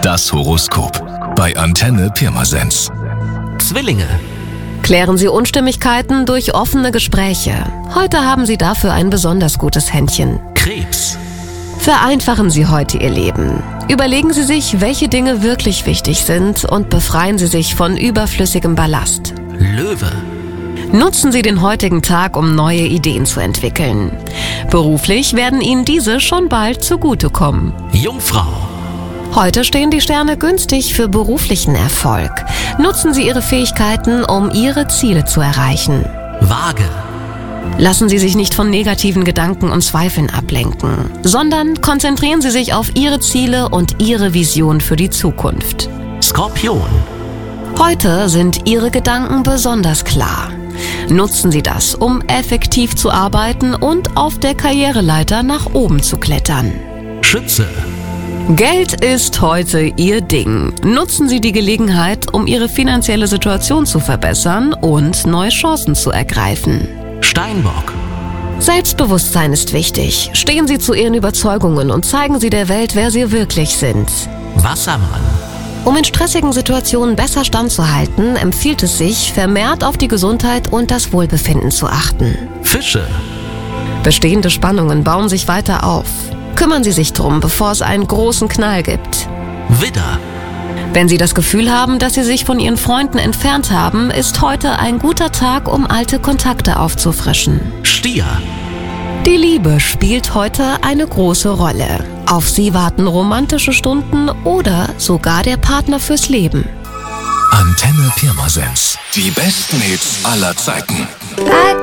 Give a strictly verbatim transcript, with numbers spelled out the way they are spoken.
Das Horoskop bei Antenne Pirmasens. Zwillinge. Klären Sie Unstimmigkeiten durch offene Gespräche. Heute haben Sie dafür ein besonders gutes Händchen. Krebs. Vereinfachen Sie heute Ihr Leben. Überlegen Sie sich, welche Dinge wirklich wichtig sind und befreien Sie sich von überflüssigem Ballast. Löwe. Nutzen Sie den heutigen Tag, um neue Ideen zu entwickeln. Beruflich werden Ihnen diese schon bald zugutekommen. Jungfrau. Heute stehen die Sterne günstig für beruflichen Erfolg. Nutzen Sie Ihre Fähigkeiten, um Ihre Ziele zu erreichen. Waage. Lassen Sie sich nicht von negativen Gedanken und Zweifeln ablenken, sondern konzentrieren Sie sich auf Ihre Ziele und Ihre Vision für die Zukunft. Skorpion. Heute sind Ihre Gedanken besonders klar. Nutzen Sie das, um effektiv zu arbeiten und auf der Karriereleiter nach oben zu klettern. Schütze. Geld ist heute Ihr Ding. Nutzen Sie die Gelegenheit, um Ihre finanzielle Situation zu verbessern und neue Chancen zu ergreifen. Steinbock. Selbstbewusstsein ist wichtig. Stehen Sie zu Ihren Überzeugungen und zeigen Sie der Welt, wer Sie wirklich sind. Wassermann. Um in stressigen Situationen besser standzuhalten, empfiehlt es sich, vermehrt auf die Gesundheit und das Wohlbefinden zu achten. Fische. Bestehende Spannungen bauen sich weiter auf. Kümmern Sie sich drum, bevor es einen großen Knall gibt. Widder. Wenn Sie das Gefühl haben, dass Sie sich von Ihren Freunden entfernt haben, ist heute ein guter Tag, um alte Kontakte aufzufrischen. Stier. Die Liebe spielt heute eine große Rolle. Auf Sie warten romantische Stunden oder sogar der Partner fürs Leben. Antenne Pirmasens. Die besten Hits aller Zeiten. I